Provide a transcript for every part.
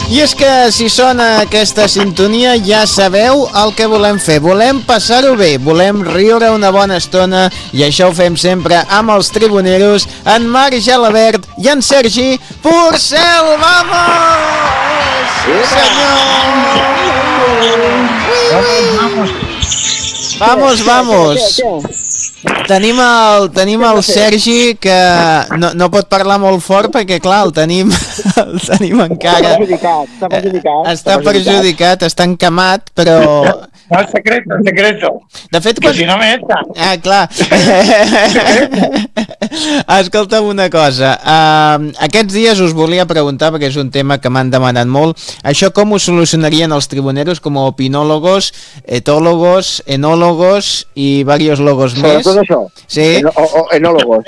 I és que si sona aquesta sintonia ja sabeu el que volem fer. Volem passar-ho bé, volem riure una bona estona i això ho fem sempre amb els tribuneros, en Marc Gelabert i en Sergi Porcel. Vamos! Sí, senyor! Vamos! Tenim el Sergi que no pot parlar molt fort perquè clar, el tenim encara està perjudicat, està encamat, però no, el secreto de fet, que si no me echa. Clar. Escolta'm una cosa, aquests dies us volia preguntar, perquè és un tema que m'han demanat molt, això com ho solucionarien els tribuneros com a opinólogos, etólogos, enólogos i varios logos més? Tot això? Sí. Enólogos.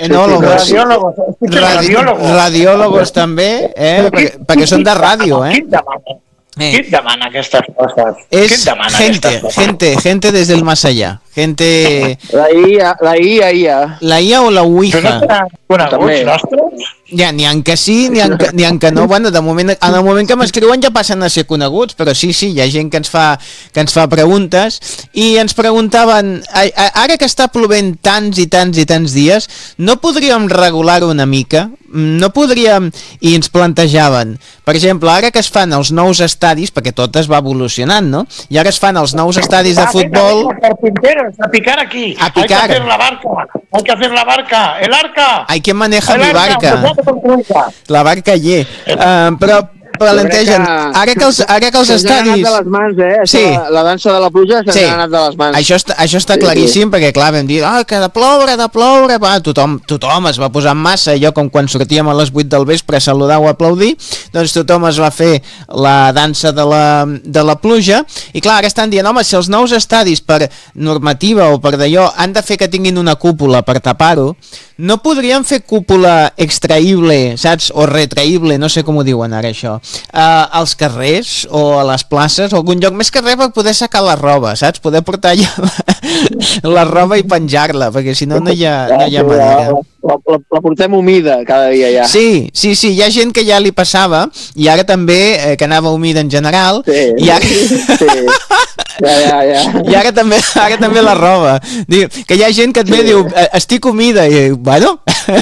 Radiólogos també, perquè són de ràdio, Qui demana aquestes coses? Es gente desde el más allá. Gente... La IA. La IA o la Ouija? Però no tenen coneguts nostres? Ja, n'hi ha que sí, n'hi ha que no. Bueno, en el moment que m'escriuen ja passen a ser coneguts, però sí, hi ha gent que ens fa preguntes i ens preguntaven, ara que està plovent tants i tants dies, no podríem regular-ho una mica? No podríem... I ens plantejaven, per exemple, ara que es fan els nous estadis, perquè tot es va evolucionant, no? I ara es fan els nous estadis de futbol... A picar aquí. A picar. Hay que hacer la barca. El arca. Hay que manejar mi barca. La barca allí. Però plantegen, ara que els estadis... S'han anat de les mans, Sí. La dansa de la pluja s'han anat de les mans. Això està claríssim, perquè clar, vam dir que de ploure, va, tothom es va posar en massa, allò com quan sortíem a les 8 del vespre a saludar o a aplaudir, doncs tothom es va fer la dansa de la pluja, i clar, ara estan dient, home, si els nous estadis per normativa o per d'allò han de fer que tinguin una cúpula per tapar-ho, no podríem fer cúpula extraïble, saps, o retraïble, no sé com ho diuen ara això, als carrers o a les places o algun lloc, més que res per poder sacar la roba, saps? Poder portar allà la roba i penjar-la, perquè si no hi ha manera. La portem humida cada dia ja. Sí, hi ha gent que ja li passava i ara també, que anava humida en general, i ara... Ja. I ara també la roba. Diu, que hi ha gent que et ve i diu, estic humida, i bueno.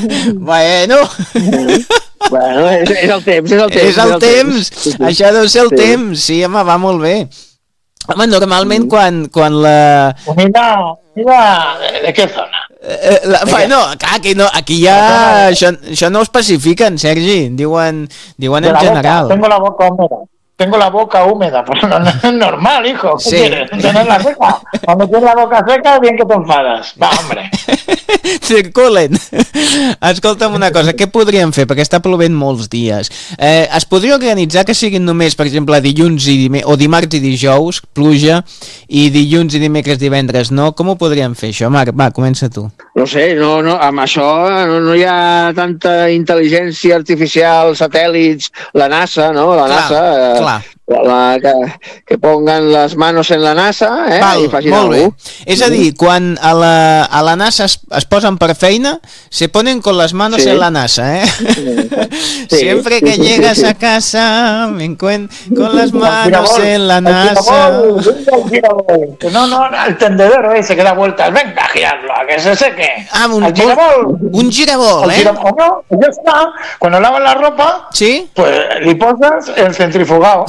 Bueno, és el temps. És el temps. Això deu ser el temps. Sí, home, va molt bé. Home, normalment quan la... Mira, ¿de qué zona? Bueno, aquí ja això no ho especifiquen, Sergi. Diuen en general. Tengo la boca húmeda, pues no es normal, hijo. ¿Qué quieres? ¿Tenerla seca? Cuando tienes la boca seca, bien que te enfadas. Va, hombre. Circulen. Escolta'm una cosa, què podríem fer? Perquè està plovent molts dies. Es podria organitzar que siguin només, per exemple, dilluns o dimarts i dijous, pluja, i dilluns i dimecres, divendres, no? Com ho podríem fer, això? Marc, va, comença tu. No sé, amb això no hi ha tanta intel·ligència artificial, satèl·lits, la NASA, no? La NASA... Clar. Que pongan les manos en la NASA i facin alguna cosa. És a dir, quan a la NASA es posen per feina, se ponen con las manos en la NASA, Siempre que llegas a casa me encuentro con las manos en la NASA. No, el tendedero ese que da vueltas, venga a girarlo, a que se seque. Un girabol, ya está. Cuando lavas la ropa, pues li poses el centrifugado.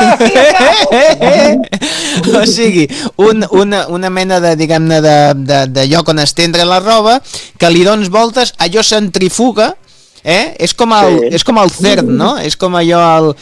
O sigui, una mena de, diguem-ne, de lloc on estendre la roba, que li dones voltes, allò centrifuga, és com el CERN, no? És com allò,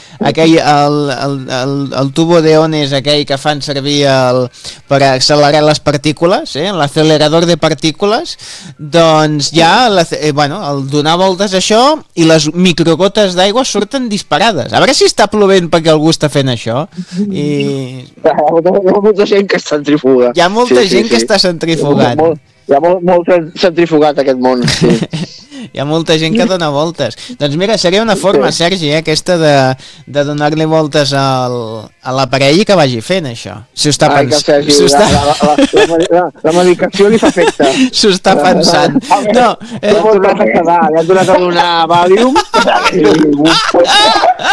el tubo de ones aquell que fan servir per accelerar les partícules, l'acelerador de partícules, doncs ja, el donar voltes a això i les microgotes d'aigua surten disparades. A veure si està plovent perquè algú està fent això. Hi ha molta gent que centrifuga. Hi ha molta gent que està centrifugant. Hi ha molt centrifugat aquest món, sí. Hi ha molta gent que dona voltes. Doncs mira, seria una forma, Sergi, aquesta de donar-li voltes a l'aparell i que vagi fent això. La medicació li fa efecte. S'ho està pensant. No, li han tornat a donar Valium.